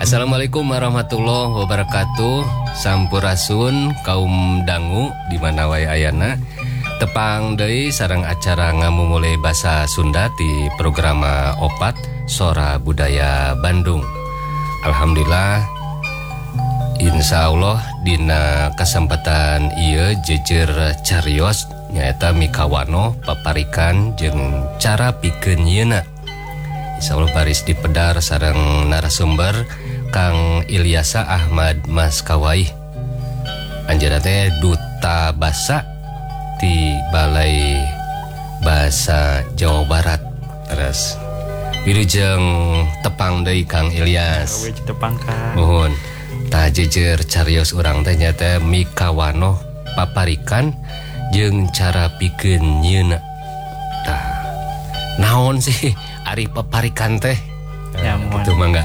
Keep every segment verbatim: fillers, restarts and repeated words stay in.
Assalamualaikum warahmatullahi wabarakatuh. Sampurasun kaum dangu di mana wae ayana. Tepang deui sareng acara ngamumule basa Sunda di program Opat Sora Budaya Bandung. Alhamdulillah, insya Allah dina kesempatan ieu jejer carios nyaeta mikawano paparikan jeung cara pikeun yeuna. Insya Allah baris dipedar sareng narasumber Kang Ilyasa Ahmad Maskawai, anjeunna teh duta basa di Balai Bahasa Jawa Barat. Terus wilujeng tepang deui Kang Ilyas. Wih tepang Kang. Mohon tah jejer carios urang teh nyata mikawano paparikan jeung cara pikeun nyeuna. Tah naon sih ari paparikan teh? Ya mohon. Gitu mangga.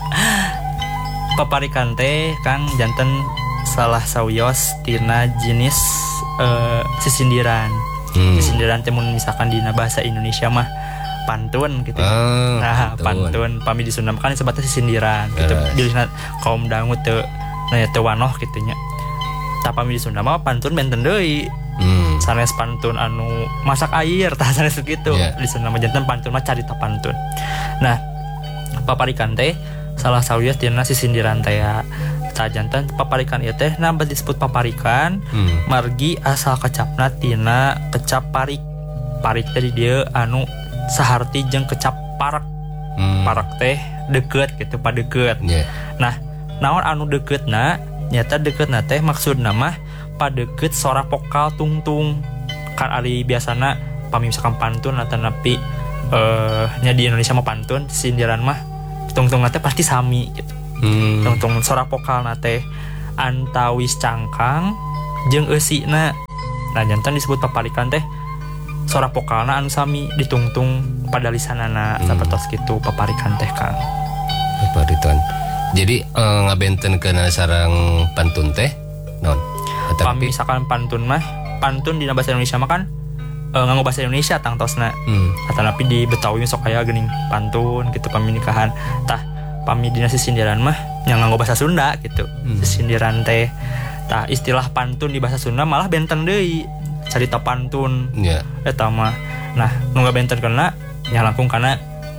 Paparikan teh Kang janten salah sawios tina jenis uh, sisindiran. Hmm. Sisindiran teh mun misalkan dina bahasa Indonesia mah pantun gitu. Oh, nah, pantun, pantun pami di Sunda kan disebutna sisindiran gitu. Dilihat kaum dangu teu nya teu wanoh kitu nya. Tah pami di Sunda mah pantun benten deui. Hmm. Sanes pantun anu masak air tah sanes kitu. Yeah. Di Sunda mah janten pantun mah carita pantun. Nah, paparikan teh salah sawios tina sisindiran teh ya. Tah janten paparikan ieu teh nambah disebut paparikan hmm. margi asal kecapna tina kecap parik. Parik teh di dieu anu saharti jeung kecap parak. Hmm. Parak teh deukeut gitu, padeukeut. Yeah. Nah, naon anu deukeutna? Nyata deukeutna teh maksudna mah padeukeut sora vokal tungtung. Kan ari biasana pami misalkan pantun atau napi eh nya di Indonesia mah pantun, sindiran mah tungtungna teh pasti sami gitu. Hmm. Tungtung sora vokal nate antawis cangkang jeung eusina. Nah jantan disebut paparikan teh sora vokalna anu sami ditungtung pada lisanana. Hmm. Sapertos kitu paparikan teh Kang. Paparikan. Jadi uh, ngabentenkeun sareng pantun teh non. Pami misalkan pantun mah pantun dina bahasa Indonesia mah kan uh, nganggo bahasa Indonesia tangtosna. Hmm. Atanapi di Betawi sok aya geuning pantun gitu pami nikahan. Tah pami dina sisindiran mah yang nganggo bahasa Sunda gitu. Hmm. Sisindiran teh tah istilah pantun di bahasa Sunda malah benten deui carita pantun. Iya. Yeah. Eta mah. Nah, nu ngabentenkeunna nya langkung kana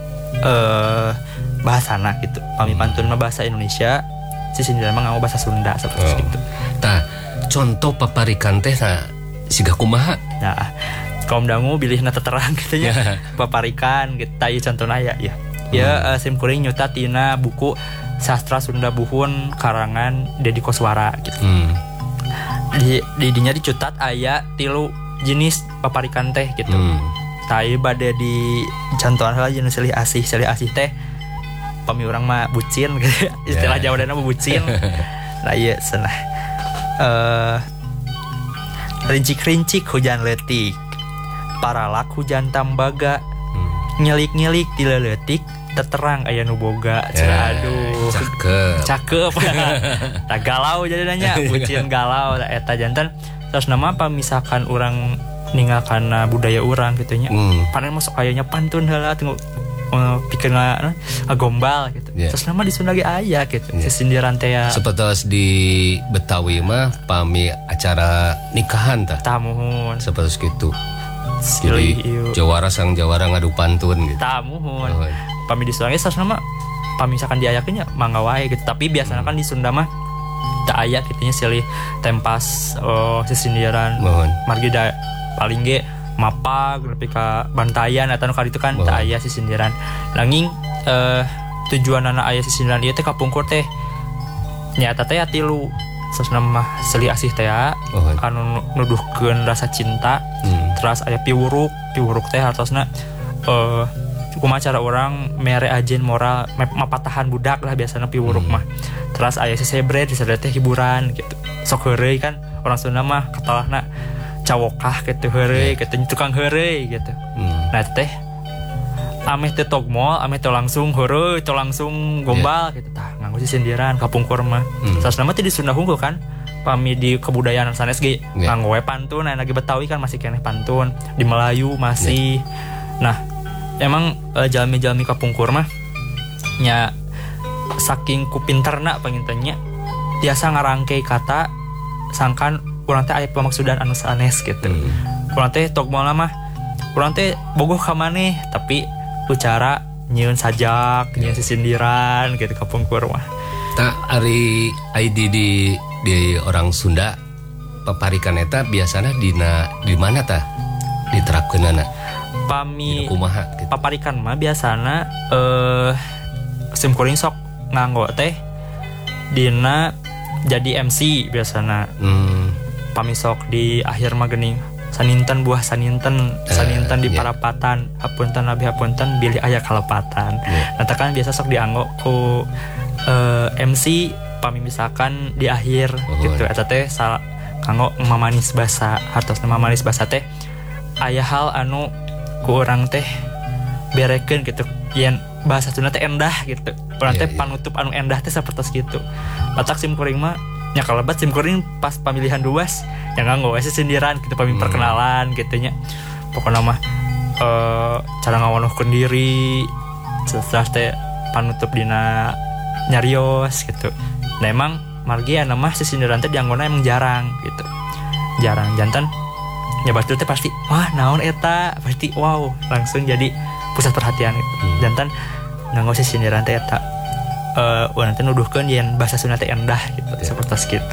eh bahasana gitu. Pami hmm. pantun mah bahasa Indonesia, sisindiran mah nganggo bahasa Sunda seperti oh. gitu. Tah, contoh paparikan teh nah siga kumaha? Nah, kaum dangu bilihna terang gitu nya. Yeah. Paparikan gitu ieu contohna ya ya. Ya, hmm. uh, simkuring nyuta tina buku Sastra Sunda Buhun karangan Dedi Koswara gitu. Hmm. Di di dinya dicutat aya tilu jenis paparikan teh gitu. Hmm. Tai bade di contohan heula jenis silih asih, silih asih teh pami urang mah bucin gitu. Istilah yeah. Jawadana mah bucin. Nah ieu cenah. Eh uh, rincik-rincik hujan leutik. Paralak hujan tambaga. Hmm. Nyelik-nyelik di leutik terang aya nu boga. Yeah, aduh cakep cakep tak galau jadi nanya bucin galau eta jantan terus nama apa misalkan orang ninggalkan budaya orang gitunya hmm. panen masuk ayahnya pantun heula tunggu uh, pikeun ngagombal gitu. Yeah. Terus nama di Sunda ge aya gitu. Yeah. Sisindiran teh sapertos di Betawi mah pami acara nikahan tah tamuhun sapertos kitu. Jadi jawara sang jawara ngadu pantun gitu. Tamuhun. Oh. Pami di Sunda geus nama pami misalkan diayakeun nya mangga wae gitu. Tapi biasanya hmm. kan di Sunda mah teu aya kitunya silih tempas oh, sisindiran. Mohon. Margi da paling ge mapag nepi ka bantayan atawa kali itu kan teu aya sisindiran. Langing eh tujuanana aya sisindiran ieu teh kapungkur teh nyata teh tilu. Sasna mah silih asih teh oh. anu nuduhkeun rasa cinta. Hmm. Terus aya piwuruk, piwuruk teh hartosna eh uh, kumaha cara orang mere ajen moral mapatahan budak lah biasanya piwuruk hmm. mah. Terus aya sesebret disebut teh hiburan gitu. Sok heureuy kan orang Sunda mah katalahna cawokah gitu heureuy yeah. gitu tukang heureuy gitu. Hmm. Nah teh ameh teh togmol, ameh teh langsung heureuy, teh langsung gombal yeah. gitu tah nganggo sisindiran kapungkur mah. Hmm. Terus nama teh di Sunda hungkul kan. Pami di kebudayaan sanes ge yeah. nganggo we pantun, nah lagi Betawi kan masih keneh pantun, di Melayu masih. Yeah. Nah, emang uh, jalmi-jalmi kapungkur mah nya saking ku pinterna pangintanya biasa ngarangke kata sangkan urang teh aya pamaksudan anu sanes gitu. hmm. Urang teh tok moal mah urang teh bogoh ka maneh tapi ucara nyieun sajak, nyieun sisindiran gitu ka pungkur mah. Tah ari I D di di orang Sunda paparikan eta biasana dina di mana tah diterapkeunana? Pami kumaha gitu. Paparikan mah biasana eh simkuring sok nganggo teh dina jadi M C biasana. Hmm. Pami sok di akhir mah geuning saninten buah saninten saninten uh, di yeah. parapatan hapunten abi hapunten bilih aya kalepatan. Yeah. Nah kan biasa sok dianggo ku uh, M C pami misalkan di akhir oh, gitu eta teh sal kanggo mamanis basa hartos mamanis basa teh aya hal anu ku urang teh berekeun gitu yen bahasa Sunda teh endah gitu. Urang teh yeah, yeah. panutup anu endah teh sapertos gitu. Matak simkuring mah nya kalebat simkuring pas pemilihan duas yang nganggo we sindiran gitu pami hmm. perkenalan gitu nya. Pokona mah eh cara ngawanohkeun diri setelah teh panutup dina nyarios gitu. Nah emang margi anu mah sindiran teh dianggona emang jarang gitu. Jarang jantan nya batur teh pasti wah naon eta pasti wow langsung jadi pusat perhatian gitu. Hmm. Jantan nganggo sindiran teh eta Uh, urang teh nuduhkeun yen bahasa Sunda teh endah gitu, yeah. sapertos kitu.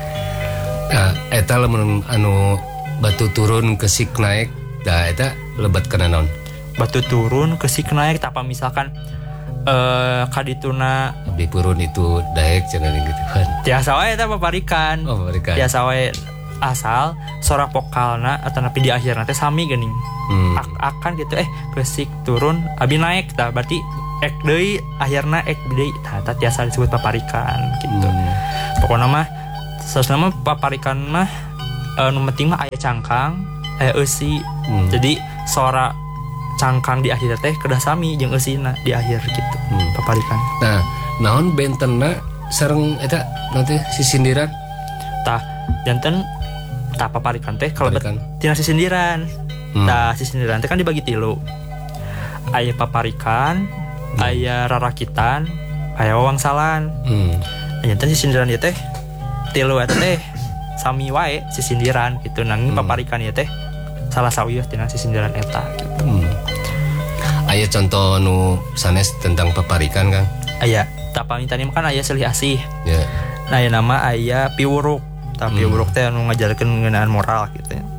Nah, eta lamun anu batu turun ke sik naik, da eta lebat kana naon? Batu turun ke sik naik tapa misalkan eh uh, kadituna abdi purun itu daek cenah gitu kan. Tiasa wae eta paparikan. Oh, paparikan. Tiasa wae asal sorak vokalna atau napi di akhirna teh sami geuning. Hmm. Akan gitu eh ke sik turun abi naik tah berarti ek deui akhirna ek deui tah tiasa disebut paparikan gitu. Hmm. Pokona mah saosna mah paparikan mah e, nu penting mah aya cangkang, aya eusi. Hmm. Jadi sora cangkang di akhir teh kedah sami jeung eusina di akhir gitu. Hmm. Paparikan. Nah, naon bentenna sareng eta nanti sisindiran? Tah janten tah paparikan teh kalebet tina sisindiran. Hmm. Tah sisindiran teh kan dibagi tilu. Aya paparikan, hmm. aya rarakitan, aya wawangsalan. Hmm. Nya teh sisindiran ieu teh tilu eta teh sami wae sisindiran gitu nanging hmm. paparikan ieu teh salah sawieuh tina sisindiran eta gitu. Hmm. Aya contoh nu sanes tentang paparikan Kang? Aya. Tah pamintani kan aya Selih Asih. Yeah. Nah aya nama aya Piwuruk. Tah Piwuruk teh anu ngajarkeun ngeunaan moral gitu ya.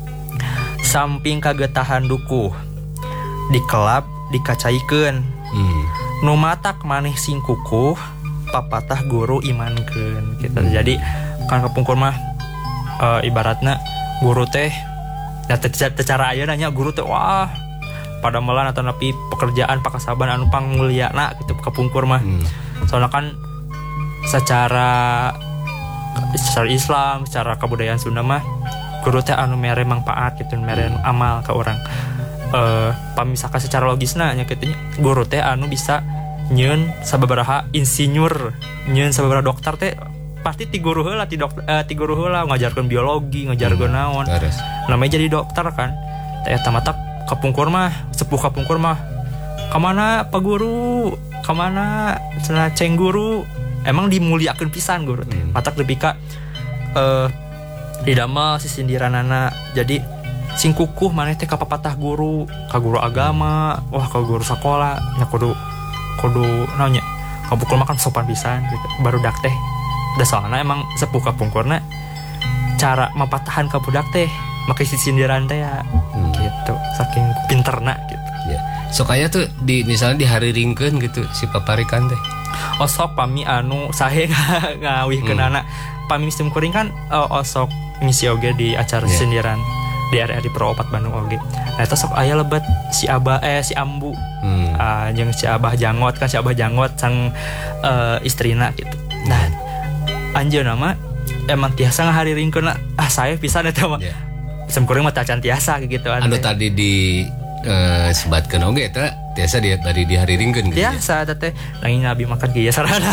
Samping kagetahan dukuh dikelap dikacaikeun. Hmm. Nu matak maneh sing kukuh papatah guru imankeun gitu. Hmm. Jadi kan kapungkur mah e, ibaratna guru teh ya secara ayeuna nya guru teh wah pada melan atau napi pekerjaan pakasaban anu pangmulyana gitu kapungkur mah. Hmm. Soalnya kan secara secara Islam, secara kebudayaan Sunda mah guru teh anu mere manfaat gitu, mere anu amal ka urang. Uh, pamisakan secara logisna nya kitu nya guru teh anu bisa nyieun sababaraha insinyur, nyieun sababaraha dokter teh pasti ti guru heula ti dokter uh, ti guru heula ngajarkeun biologi, ngajarkeun hmm, naon. Namanya jadi dokter kan. Teh eta mata kapungkur mah, sepuh kapungkur mah. Ka mana Pak Guru? Ka mana cenah ceng guru? Emang dimuliakeun pisan guru teh. Hmm. Matak lebih ka uh, didamel sisindiranana. Jadi sing kukuh maneh teh ka papatah guru, ka guru agama, wah ka guru sekolah, nya kudu kudu naon nya. Kapungkur makan sopan pisan gitu. Baru dak teh. Da soalna emang sepuh kapungkurna cara mapatahan ka budak teh make sisindiran teh ya. Hmm. Gitu. Saking pinterna gitu. Ya. Sok aya tuh di misalnya dihariringkeun gitu si paparikan teh. Osok pami anu sahe ngawihkeunana. Hmm. Pami sistem kuring kan uh, osok ngisi oge di acara yeah. sisindiran. D R R di Pro opat Bandung oge. Nah eta sok aya lebet si Abah eh si Ambu. Hmm. Uh, jeung si Abah Jangot kan si Abah Jangot sang uh, istrina gitu. Nah, anjeunna mah emang tiasa ngahariringkeun ah saya pisan eta mah. Yeah. Semkuring mah tacan tiasa gitu anu anu tadi di uh, sebatkeun oge eta tiasa dia tadi dihariringkeun gitu. Tiasa eta teh nanging Nabi makan kieu sarana.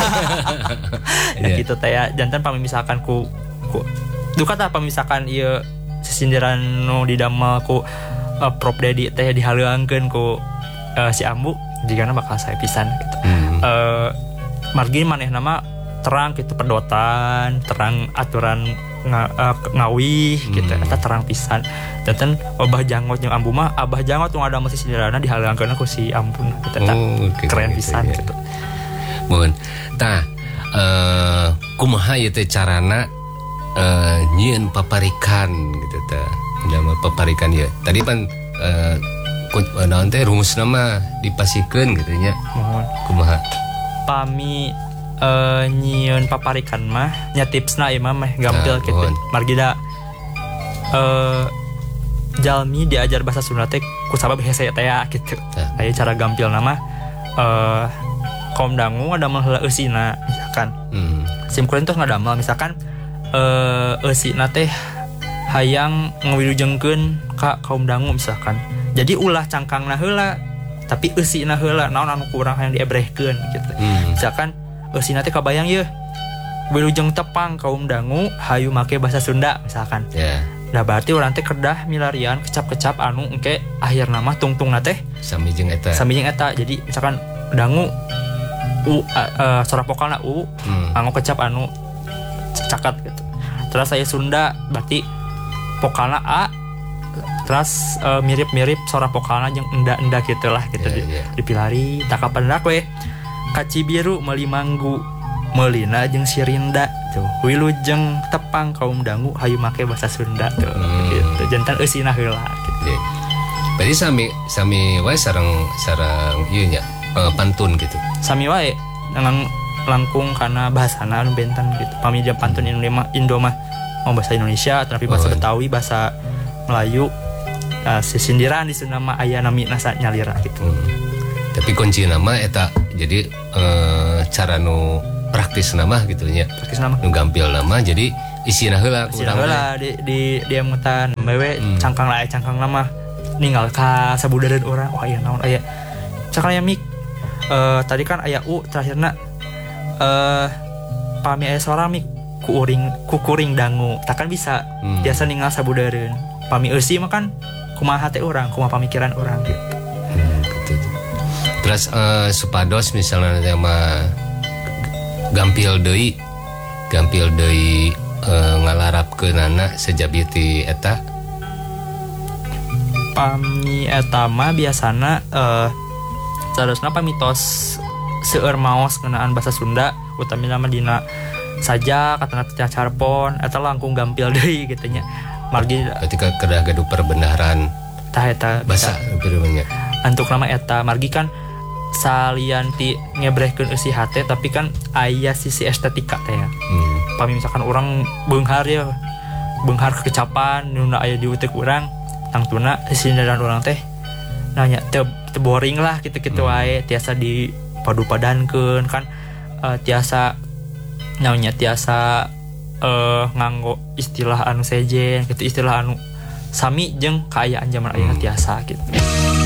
Ya gitu teh ya jantan pami misalkan ku ku duka tah pamisakan ieu sisindiran nu didamel ku uh, Prof Dedi teh dihaleuangkeun ku uh, si Ambu jigana bakal saya pisan gitu. Hmm. Uh, margi maneh nama terang gitu pedotan terang aturan nga, uh, ngawih hmm. gitu eta terang pisan dan abah jangot yang ambu mah abah jangot yang ada masih sindirana dihalangkeun ku si ampun gitu oh, gitu, keren gitu, pisan ya. Gitu mun tah uh, kumaha ieu teh carana uh, nyieun paparikan gitu teh nama paparikan ya tadi pan uh, naon teh rumusna mah dipasikeun gitu nya mohon kumaha pami uh, nyieun paparikan mah nya tipsna ieu mah meh gampil nah, gitu margida uh, jalmi diajar bahasa Sunda teh ku sabab hese teh gitu nah. Aya cara gampil nama uh, kaum dangu ada mah heula eusina misalkan hmm. simkureun tuh ngadamel misalkan uh, eusina teh hayang ngawilujengkeun ka kaum dangu misalkan jadi ulah cangkangna heula tapi eusina heula naon anu kurang hayang diebrehkeun gitu hmm. misalkan eusina teh kabayang ye wilujeng tepang kaum dangu hayu make bahasa Sunda misalkan yeah. Nah berarti urang teh kedah milarian kecap-kecap anu engke akhirna mah tungtungna teh sami jeung eta sami jeung eta jadi misalkan dangu u uh, uh, sora vokalna u hmm. anu kecap anu cakat gitu terus saya Sunda berarti vokalna a terus uh, mirip-mirip suara vokalna jeung enda-enda gitulah gitu yeah, yeah. dipilari tak kapendak we kaci biru meuli manggu meulina jeung sirinda tuh wilujeng tepang kaum dangu hayu make bahasa Sunda tuh hmm. gitu jantan eusina heula gitu yeah. Berarti sami sami wae sareng sareng ieu nya uh, pantun gitu sami wae nang langkung kana bahasana anu benten gitu pami dia pantun Indo Indo mah mau bahasa Indonesia tapi bahasa oh. Betawi bahasa Melayu uh, sisindiran di Sunda mah aya nami nasa nyalira gitu. Hmm. Tapi kunci nama eta jadi uh, cara nu praktis nama gitu nya. Praktis nama. Nu gampil nama jadi isina heula urang heula di di dia mutan mewe hmm. cangkang lae cangkang nama ninggal ka sabudareun urang oh aya naon aya. Cakal aya mik uh, tadi kan aya u terakhirna eh uh, pami aya suara mik ku uring ku kuring dangu takkan bisa hmm. biasa ninggal sabudareun pami eusi mah kan kumaha teh urang kumaha pamikiran urang gitu. Hmm, gitu. Terus uh, supados misalnya mah gampil deui gampil deui uh, ngalarapkeunana sejabi ti eta pami eta mah biasana uh, saresna pamitos seueur maos ngeunaan bahasa Sunda utami nama dina saja katana teh carpon eta langkung gampil deui kitu nya margi ketika kedah gaduh perbenaran tah eta bahasa beureunya antuk nama eta margi kan salian ti ngebrehkeun eusi hate tapi kan aya sisi estetika teh ya hmm. pami misalkan orang beunghar ya beunghar kecapan nu aya di utek urang tangtuna sindaran urang teh nanya teu teu boring lah kitu-kitu hmm. wae tiasa di padu-padankeun kan uh, tiasa namanya tiasa uh, nganggo istilah anu sejen gitu istilah anu sami jeung kaayaan zaman ayeuna hmm. tiasa gitu.